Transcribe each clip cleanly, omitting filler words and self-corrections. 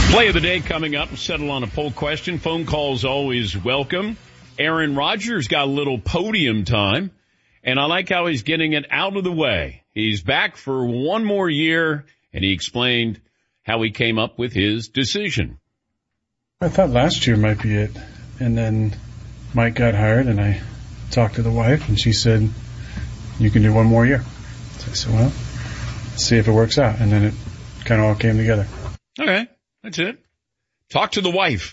Play of the day coming up. Settle on a poll question. Phone calls always welcome. Aaron Rodgers got a little podium time, and I like how he's getting it out of the way. He's back for one more year, and he explained how he came up with his decision. I thought last year might be it, and then Mike got hired, and I talked to the wife, and she said, you can do one more year. So I said, well, let's see if it works out, and then it kind of all came together. Okay, that's it. Talk to the wife.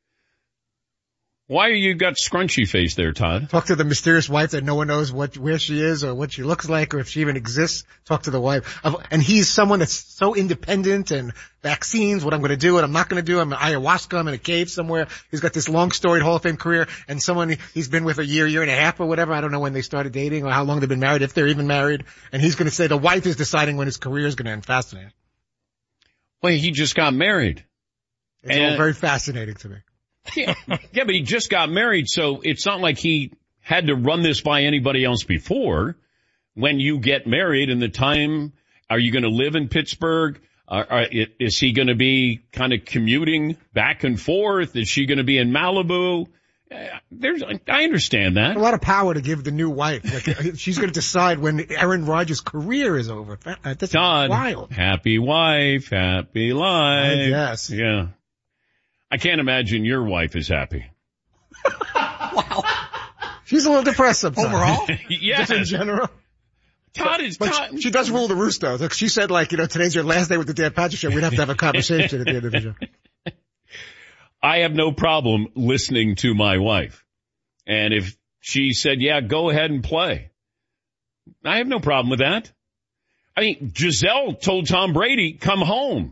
Why you got scrunchy face there, Todd? Talk to the mysterious wife that no one knows where she is or what she looks like or if she even exists. Talk to the wife. And he's someone that's so independent and vaccines, what I'm going to do, what I'm not going to do. I'm an ayahuasca. I'm in a cave somewhere. He's got this long storied Hall of Fame career and someone he's been with a year and a half or whatever. I don't know when they started dating or how long they've been married, if they're even married. And he's going to say the wife is deciding when his career is going to end. Fascinating. Well, he just got married. It's all very fascinating to me. Yeah, but he just got married, so it's not like he had to run this by anybody else before. When you get married and the time, are you going to live in Pittsburgh? Is he going to be kind of commuting back and forth? Is she going to be in Malibu? I understand that. A lot of power to give the new wife. Like, she's going to decide when Aaron Rodgers' career is over. That's Todd, wild. Happy wife, happy life. Yes. Yeah. I can't imagine your wife is happy. Wow. She's a little depressed sometimes. Overall? Yes. Just in general. Todd. She does rule the roost, though. Like she said, today's your last day with the Dan Patrick Show. We'd have to have a conversation at the end of the show. I have no problem listening to my wife. And if she said, yeah, go ahead and play, I have no problem with that. I mean, Giselle told Tom Brady, come home.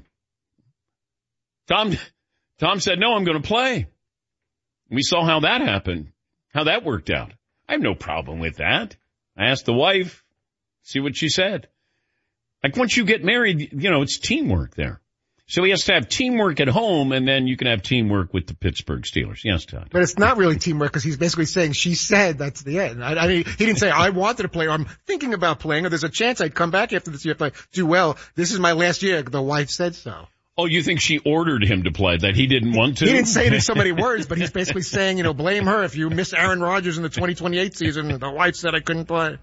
Tom said, no, I'm going to play. We saw how that happened, how that worked out. I have no problem with that. I asked the wife, see what she said. Like once you get married, it's teamwork there. So he has to have teamwork at home, and then you can have teamwork with the Pittsburgh Steelers. Yes, Todd. But it's not really teamwork because he's basically saying she said that's the end. I mean, he didn't say I wanted to play or I'm thinking about playing or there's a chance I'd come back after this year if I do well. This is my last year. The wife said so. Oh, you think she ordered him to play, that he didn't want to? He didn't say it in so many words, but he's basically saying, blame her if you miss Aaron Rodgers in the 2028 season. The wife said I couldn't play.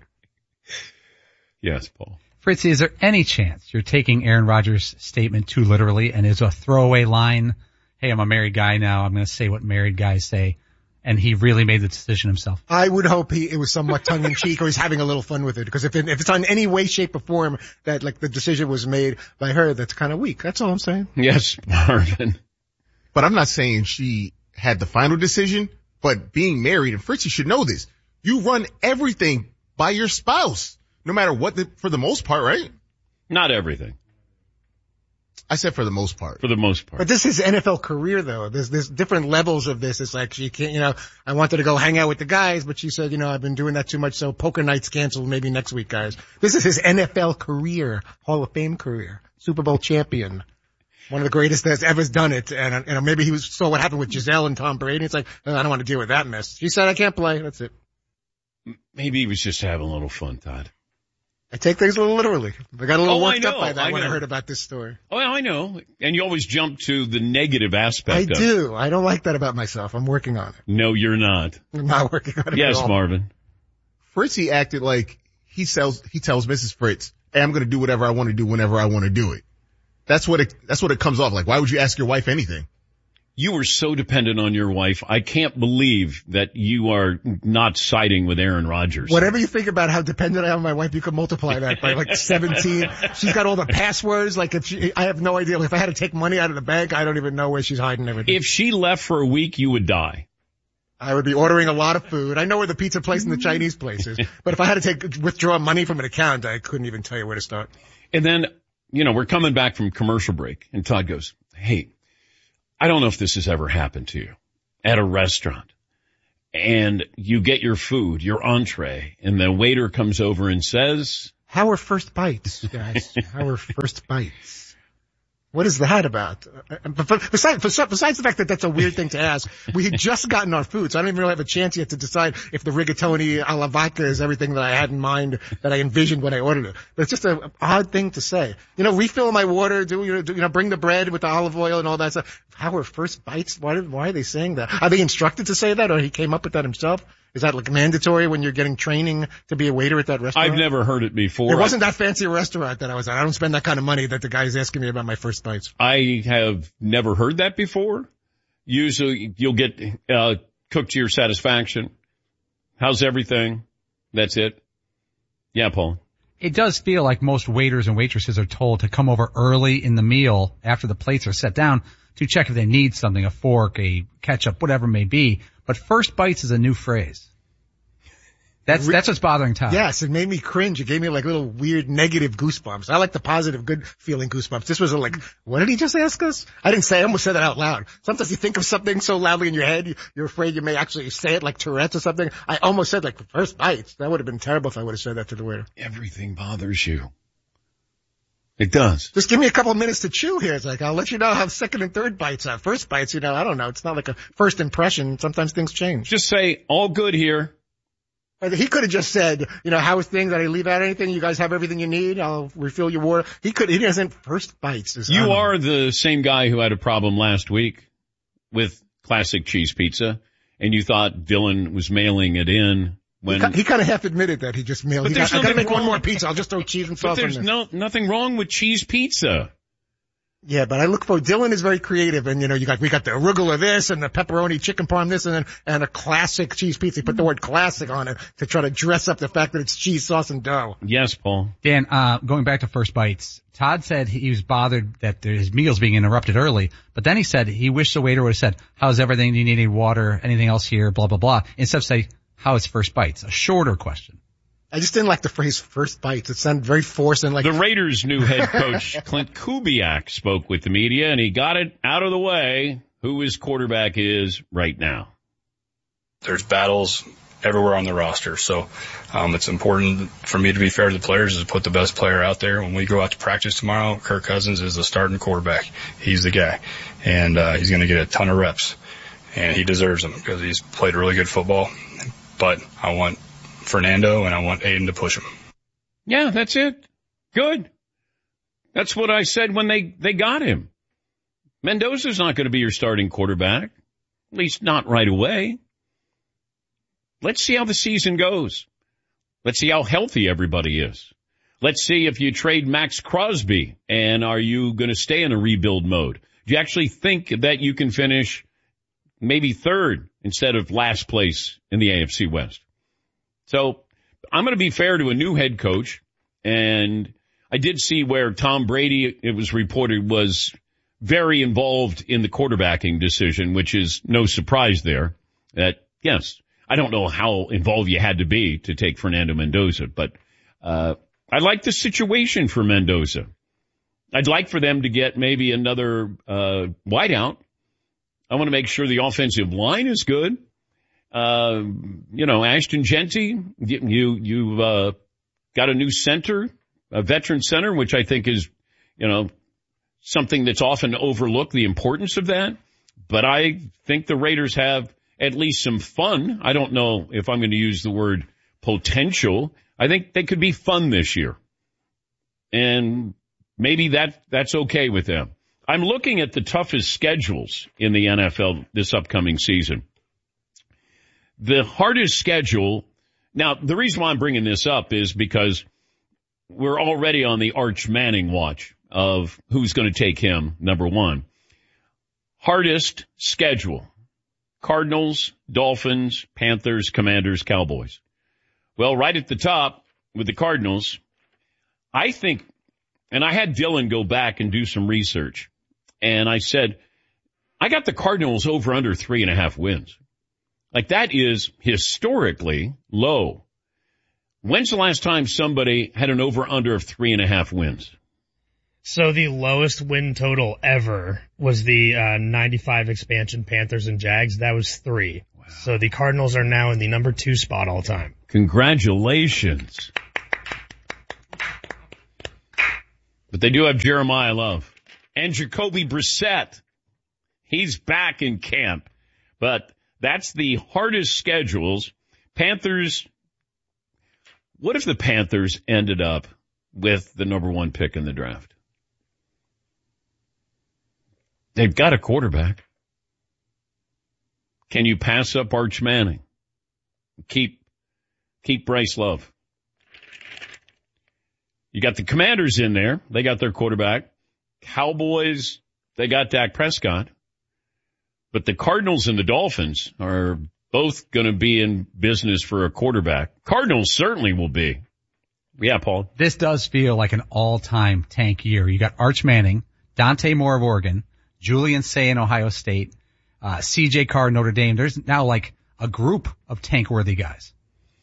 Yes, Paul. Fritzy, is there any chance you're taking Aaron Rodgers' statement too literally and is a throwaway line, hey, I'm a married guy now, I'm going to say what married guys say, and he really made the decision himself? I would hope it was somewhat tongue-in-cheek or he's having a little fun with it, because if it's on any way, shape, or form that the decision was made by her, that's kind of weak. That's all I'm saying. Yes, Marvin. But I'm not saying she had the final decision, but being married, and Fritzy should know this, you run everything by your spouse. No matter what, for the most part, right? Not everything. I said for the most part. For the most part. But this is NFL career, though. There's different levels of this. It's like she can't, I wanted to go hang out with the guys, but she said, I've been doing that too much, so poker night's canceled maybe next week, guys. This is his NFL career, Hall of Fame career, Super Bowl champion. One of the greatest that's ever done it. And maybe he saw what happened with Giselle and Tom Brady. It's like, I don't want to deal with that mess. She said, I can't play. That's it. Maybe he was just having a little fun, Todd. I take things a little literally. I got a little worked up by that when I heard about this story. Oh, I know. And you always jump to the negative aspect I do. I don't like that about myself. I'm working on it. No, you're not. I'm not working on it Yes, at all. Marvin. Fritzy acted like he tells Mrs. Fritz, hey, I'm going to do whatever I want to do whenever I want to do it. That's what it comes off like. Why would you ask your wife anything? You are so dependent on your wife. I can't believe that you are not siding with Aaron Rodgers. Whatever you think about how dependent I am on my wife, you could multiply that by 17. She's got all the passwords. I have no idea. If I had to take money out of the bank, I don't even know where she's hiding everything. If she left for a week, you would die. I would be ordering a lot of food. I know where the pizza place and the Chinese place is. But if I had to withdraw money from an account, I couldn't even tell you where to start. And then, we're coming back from commercial break and Todd goes, hey, I don't know if this has ever happened to you at a restaurant and you get your food, your entree, and the waiter comes over and says, how are first bites, guys? How are first bites? What is that about? Besides the fact that that's a weird thing to ask, we had just gotten our food, so I don't even really have a chance yet to decide if the rigatoni alla vodka is everything that I had in mind, that I envisioned when I ordered it. But it's just an odd thing to say. Refill my water, bring the bread with the olive oil and all that stuff. How are first bites? Why are they saying that? Are they instructed to say that, or he came up with that himself? Is that like mandatory when you're getting training to be a waiter at that restaurant? I've never heard it before. It wasn't that fancy a restaurant that I was at. I don't spend that kind of money that the guy's asking me about my first bites. I have never heard that before. Usually you'll get cooked to your satisfaction. How's everything? That's it. Yeah, Paul. It does feel like most waiters and waitresses are told to come over early in the meal after the plates are set down to check if they need something, a fork, a ketchup, whatever it may be. But first bites is a new phrase. That's what's bothering Todd. Yes, it made me cringe. It gave me like little weird negative goosebumps. I like the positive, good feeling goosebumps. This was like, what did he just ask us? I almost said that out loud. Sometimes you think of something so loudly in your head, you're afraid you may actually say it like Tourette's or something. I almost said like first bites. That would have been terrible if I would have said that to the waiter. Everything bothers you. It does. Just give me a couple of minutes to chew here. It's like, I'll let you know how second and third bites are. First bites, I don't know. It's not like a first impression. Sometimes things change. Just say, all good here. He could have just said, how is things? Did I leave out anything? You guys have everything you need? I'll refill your water. He doesn't first bites. You are the same guy who had a problem last week with classic cheese pizza, and you thought Dylan was mailing it in. When he kind of half admitted that he just mailed. I got to make one more pizza. I'll just throw cheese and sauce on this. But there's nothing wrong with cheese pizza. Yeah, but I look for Dylan is very creative, and we got the arugula this and the pepperoni chicken parm this and a classic cheese pizza. He put the word classic on it to try to dress up the fact that it's cheese sauce and dough. Yes, Paul. Dan, going back to first bites, Todd said he was bothered that his meal's being interrupted early, but then he said he wished the waiter would have said, "How's everything? Do you need any water? Anything else here? Blah blah blah." Instead of say, "How is first bites?" A shorter question. I just didn't like the phrase first bites. It sounded very forced and like. The Raiders' new head coach, Clint Kubiak, spoke with the media, and he got it out of the way who his quarterback is right now. There's battles everywhere on the roster, so it's important for me to be fair to the players is to put the best player out there. When we go out to practice tomorrow, Kirk Cousins is the starting quarterback. He's the guy, and he's going to get a ton of reps, and he deserves them because he's played really good football. But I want Fernando, and I want Aiden to push him. Yeah, that's it. Good. That's what I said when they got him. Mendoza's not going to be your starting quarterback, at least not right away. Let's see how the season goes. Let's see how healthy everybody is. Let's see if you trade Max Crosby, and are you going to stay in a rebuild mode? Do you actually think that you can finish maybe third instead of last place in the AFC West? So I'm going to be fair to a new head coach, and I did see where Tom Brady, it was reported, was very involved in the quarterbacking decision, which is no surprise there. That, yes, I don't know how involved you had to be to take Fernando Mendoza, but I like the situation for Mendoza. I'd like for them to get maybe another wideout. I want to make sure the offensive line is good. Ashton Genty, you've got a new center, a veteran center, which I think is, something that's often overlooked, the importance of that. But I think the Raiders have at least some fun. I don't know if I'm going to use the word potential. I think they could be fun this year. And maybe that's okay with them. I'm looking at the toughest schedules in the NFL this upcoming season. The hardest schedule, now the reason why I'm bringing this up is because we're already on the Arch Manning watch of who's going to take him, number one. Hardest schedule, Cardinals, Dolphins, Panthers, Commanders, Cowboys. Well, right at the top with the Cardinals, I think, and I had Dylan go back and do some research, and I said, I got the Cardinals over under 3.5 wins. Like, that is historically low. When's the last time somebody had an over-under of 3.5 wins? So the lowest win total ever was the 95 expansion Panthers and Jags. That was 3. Wow. So the Cardinals are now in the number 2 spot all time. Congratulations. But they do have Jeremiah Love. And Jacoby Brissett, he's back in camp. But that's the hardest schedules. Panthers, what if the Panthers ended up with the number 1 pick in the draft? They've got a quarterback. Can you pass up Arch Manning? Keep Bryce Love. You got the Commanders in there. They got their quarterback. Cowboys, they got Dak Prescott. But the Cardinals and the Dolphins are both going to be in business for a quarterback. Cardinals certainly will be. Yeah, Paul. This does feel like an all-time tank year. You got Arch Manning, Dante Moore of Oregon, Julian Say in Ohio State, C.J. Carr, Notre Dame. There's now like a group of tank-worthy guys.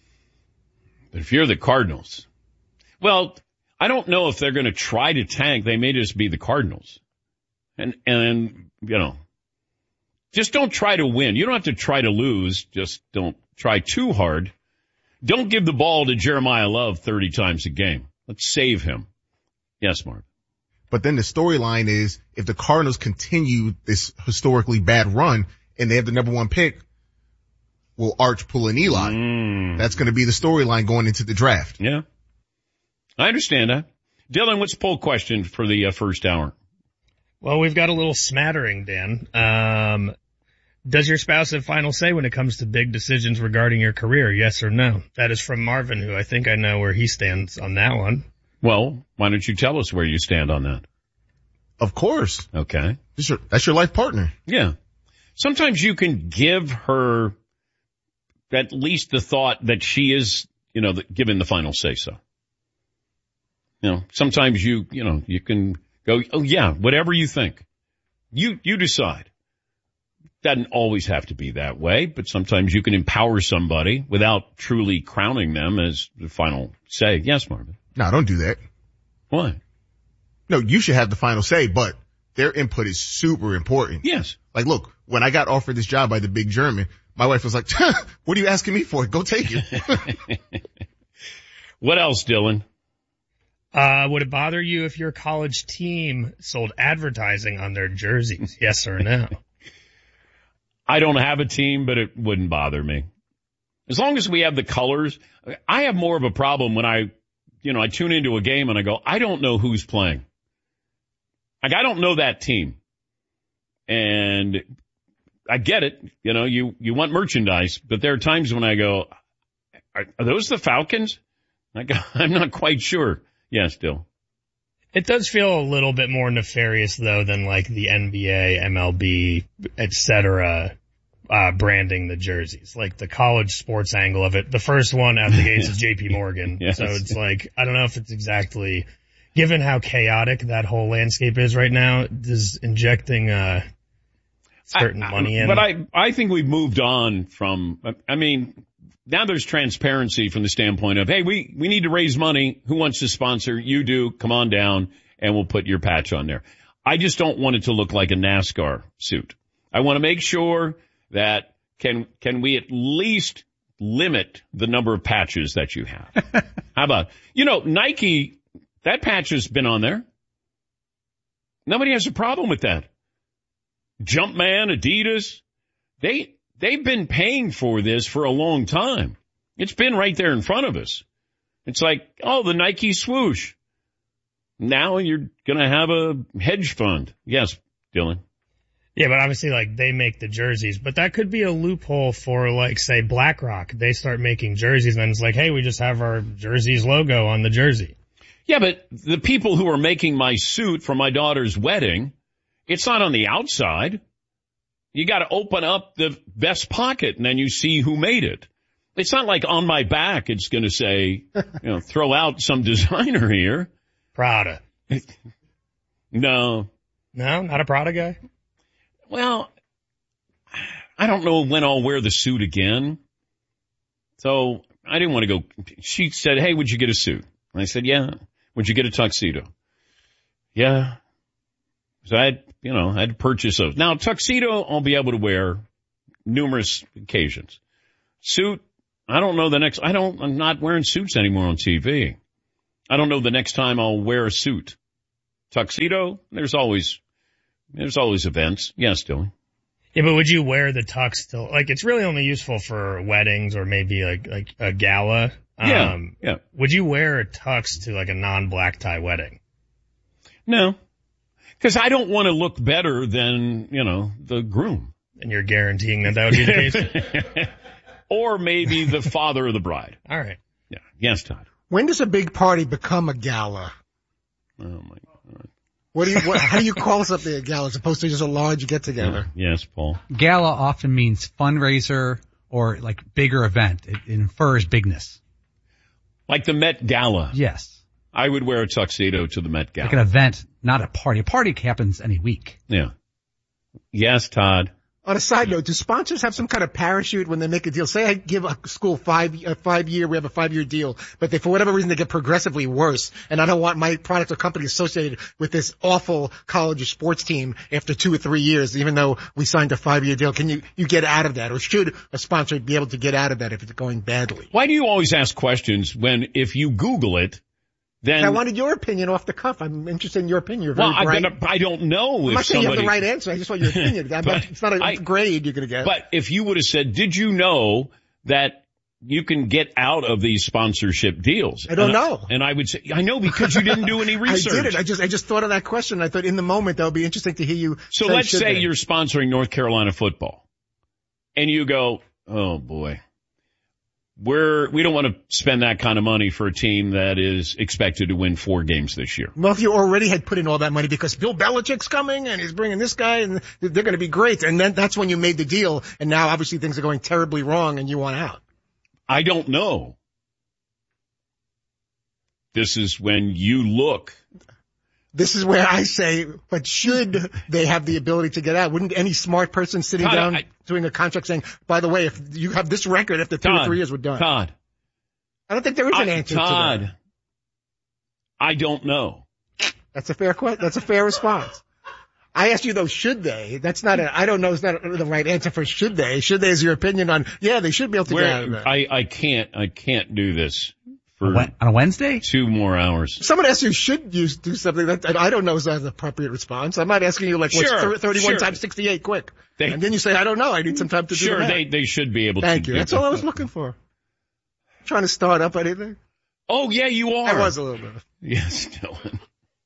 But if you're the Cardinals, well, I don't know if they're going to try to tank. They may just be the Cardinals. And you know, just don't try to win. You don't have to try to lose. Just don't try too hard. Don't give the ball to Jeremiah Love 30 times a game. Let's save him. Yes, Mark. But then the storyline is if the Cardinals continue this historically bad run and they have the number 1 pick, will Arch pull an Eli? That's going to be the storyline going into the draft. Yeah. I understand that. Dylan, what's the poll question for the first hour? Well, we've got a little smattering, Dan. Does your spouse have final say when it comes to big decisions regarding your career? Yes or no? That is from Marvin, who I think I know where he stands on that one. Well, why don't you tell us where you stand on that? Of course. Okay. That's your life partner. Yeah. Sometimes you can give her at least the thought that she is, given the final say so. Sometimes you can go, oh yeah, whatever you think. You decide. Doesn't always have to be that way, but sometimes you can empower somebody without truly crowning them as the final say. Yes, Marvin. No, don't do that. Why? No, you should have the final say, but their input is super important. Yes. Like, look, when I got offered this job by the big German, my wife was like, what are you asking me for? Go take it. What else, Dylan? Would it bother you if your college team sold advertising on their jerseys? Yes or no? I don't have a team, but it wouldn't bother me. As long as we have the colors. I have more of a problem when I tune into a game and I go, I don't know who's playing. Like, I don't know that team. And I get it. You want merchandise, but there are times when I go, are those the Falcons? I'm not quite sure. Yeah, still. It does feel a little bit more nefarious, though, than like the NBA, MLB, etc., branding the jerseys. Like the college sports angle of it. The first one out the gates is JP Morgan. Yes. So it's like, I don't know if it's exactly, given how chaotic that whole landscape is right now, does injecting certain money in. But I think we've moved on from, now there's transparency from the standpoint of, hey, we need to raise money. Who wants to sponsor? You do. Come on down and we'll put your patch on there. I just don't want it to look like a NASCAR suit. I want to make sure that can we at least limit the number of patches that you have? How about, Nike, that patch has been on there. Nobody has a problem with that. Jumpman, Adidas, they've been paying for this for a long time. It's been right there in front of us. It's like, oh, the Nike swoosh. Now you're going to have a hedge fund. Yes, Dylan. Yeah, but obviously, they make the jerseys. But that could be a loophole for, say, BlackRock. They start making jerseys, and then it's like, hey, we just have our jerseys logo on the jersey. Yeah, but the people who are making my suit for my daughter's wedding, it's not on the outside. You got to open up the vest pocket, and then you see who made it. It's not like on my back it's going to say, throw out some designer here. Prada. No. No, not a Prada guy? Well, I don't know when I'll wear the suit again. So I didn't want to go. She said, hey, would you get a suit? And I said, yeah. Would you get a tuxedo? Yeah. So I had to purchase those. Now, tuxedo I'll be able to wear numerous occasions. Suit, I don't know I'm not wearing suits anymore on TV. I don't know the next time I'll wear a suit. tuxedo, there's always events. Yes, Dylan. Yeah, but would you wear the tux to, like, it's really only useful for weddings or maybe like a gala. Yeah. Would you wear a tux to like a non-black tie wedding? No. Because I don't want to look better than, the groom. And you're guaranteeing that would be the case? Or maybe the father of the bride. All right. Yeah. Yes, Todd. When does a big party become a gala? Oh my God. How do you call something a gala as opposed to just a large get together? Yeah. Yes, Paul. Gala often means fundraiser or like bigger event. It infers bigness. Like the Met Gala. Yes. I would wear a tuxedo to the Met Gala. Like an event, not a party. A party happens any week. Yeah. Yes, Todd. On a side note, do sponsors have some kind of parachute when they make a deal? Say I give a school we have a 5-year deal, but for whatever reason they get progressively worse, and I don't want my product or company associated with this awful college or sports team after 2 or 3 years, even though we signed a 5-year deal. Can you get out of that? Or should a sponsor be able to get out of that if it's going badly? Why do you always ask questions when if you Google it, then... I wanted your opinion off the cuff. I'm interested in your opinion. You're very bright. I don't know I'm if not saying somebody... you have the right answer. I just want your opinion. It's not a grade you're going to get. But if you would have said, did you know that you can get out of these sponsorship deals? I don't know. And I would say, I know because you didn't do any research. I did it. I just thought of that question. I thought in the moment that would be interesting to hear you. So let's say you're sponsoring North Carolina football and you go, oh boy. We don't want to spend that kind of money for a team that is expected to win 4 games this year. Well, if you already had put in all that money because Bill Belichick's coming and he's bringing this guy and they're going to be great. And then that's when you made the deal. And now obviously things are going terribly wrong and you want out. I don't know. This is when you look. This is where I say, but should they have the ability to get out? Wouldn't any smart person sitting down doing a contract saying, by the way, if you have this record after 2 or 3 years, we're done? Todd. I don't think there is an answer to that. I don't know. That's a fair question. That's a fair response. I asked you though, should they? That's not I don't know is not the right answer for should they. Should they is your opinion on, yeah, they should be able to get out of that. I can't do this. On a Wednesday? 2 more hours. Someone asks you, should you do something that I don't know is an appropriate response. I'm not asking you like, what's 31 times 68 quick? And then you say, I don't know. I need some time to do that. Sure, they should be able to. Thank you. That's all I was looking for. Trying to start up anything? Oh, yeah, you are. I was a little bit. Yes, Dylan.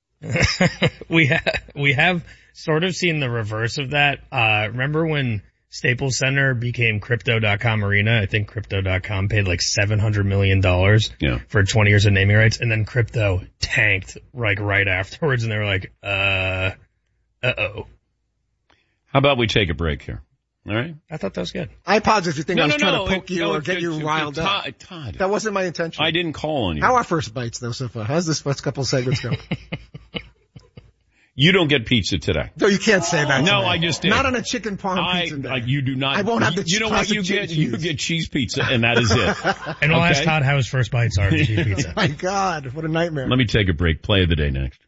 We have sort of seen the reverse of that. Remember when Staples Center became Crypto.com Arena? I think Crypto.com paid like $700 million for 20 years of naming rights. And then crypto tanked like right afterwards. And they were like, uh-oh. How about we take a break here? All right. I thought that was good. I apologize if you think I was trying to poke you or get you riled up. Todd. That wasn't my intention. I didn't call on you. How are first bites though so far? How's this first couple segments go? You don't get pizza today. No, you can't say that. No, today. I just did. Not on a chicken parm pizza day. You do not. I won't have the You know what you get? cheese. You get cheese pizza, and that is it. And we'll ask Todd how his first bites are of cheese pizza. Oh my God, what a nightmare. Let me take a break. Play of the day next.